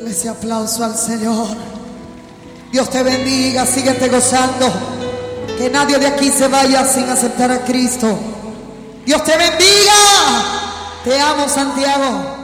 Ese aplauso al Señor. Dios te bendiga, síguete gozando. Que nadie de aquí se vaya sin aceptar a Cristo. Dios te bendiga. Te amo, Santiago.